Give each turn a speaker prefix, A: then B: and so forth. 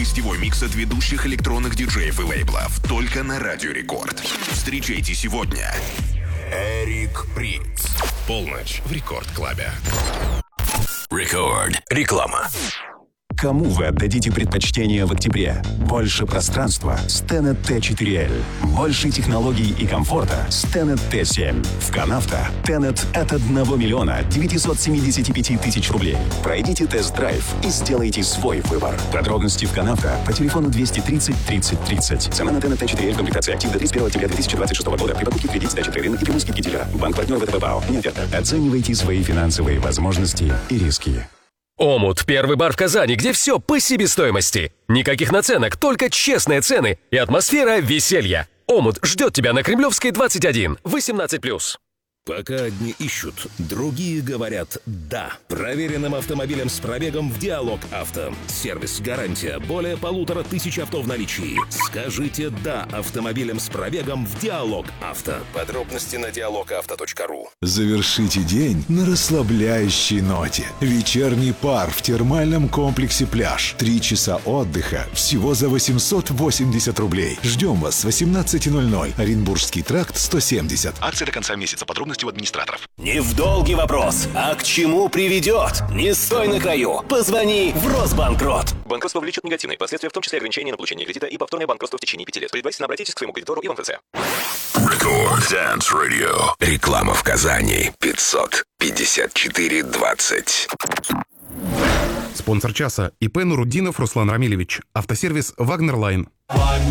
A: гостевой микс от ведущих электронных диджеев и лейблов только на Радио Рекорд. Встречайте сегодня Эрик Притц. Полночь в Рекорд-клабе. Рекорд. Реклама.
B: Кому вы отдадите предпочтение в октябре? Больше пространства с Tenet T4L. Больше технологий и комфорта с Tenet T7. В Канавто Tenet от 1 миллиона 975 тысяч рублей. Пройдите тест-драйв и сделайте свой выбор. Подробности в Канавто по телефону 230 30 30. Цена на Tenet T4L в комплектации актив до 31 октября 2026 года. При покупке кредит сдачи рынок и прямой скидки дилера. Банк-партнер ВТБ БАО. Не оферта. Оценивайте свои финансовые возможности и риски.
C: Омут – первый бар в Казани, где все по себестоимости. Никаких наценок, только честные цены и атмосфера веселья. Омут ждет тебя на Кремлевской, 21, 18+.
D: Пока одни ищут, другие говорят «да». Проверенным автомобилем с пробегом в Диалог Авто. Сервис, гарантия, более 1500 авто в наличии. Скажите «да» автомобилем с пробегом в Диалог Авто. Подробности на dialogauto.ru.
E: Завершите день на расслабляющей ноте. Вечерний пар в термальном комплексе «Пляж». 3 часа отдыха всего за 880 рублей. Ждем вас с 18:00. Оренбургский тракт, 170.
A: Акция до конца месяца. Подробности у администраторов.
F: Не в долгий вопрос, а к чему приведет? Не стой на краю. Позвони в Росбанкрот.
G: Банкротство влечет негативные последствия, в том числе ограничение на получение кредита и повторное банкротство в течение 5 лет. Предварительно обратитесь к своему кредитору и в МФЦ.
A: Рекорд Dance Radio. Реклама в Казани. 554-20.
H: Спонсор часа ИП Нуруддинов Руслан Рамилевич. Автосервис «Вагнер Лайн».